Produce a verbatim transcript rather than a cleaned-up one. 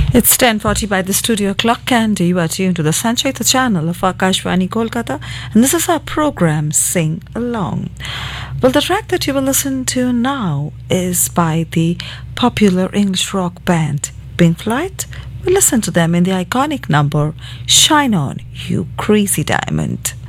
It's ten forty by the studio clock and you are tuned to the Sanchita channel of Akashvani Kolkata, and this is our program Sing Along. Well, the track that you will listen to now is by the popular English rock band Pink Floyd. We'll listen to them in the iconic number Shine On, You Crazy Diamond.